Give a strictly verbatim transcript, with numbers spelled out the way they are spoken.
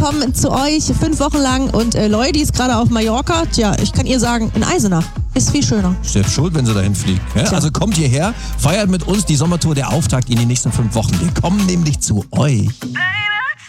kommen zu euch fünf Wochen lang und äh, Leute, die ist gerade auf Mallorca, tja, ich kann ihr sagen, in Eisenach ist viel schöner. Selbst schuld, wenn sie dahin fliegt. Ja? Also kommt hierher, feiert mit uns die Sommertour, der Auftakt in die nächsten fünf Wochen. Wir kommen nämlich zu euch.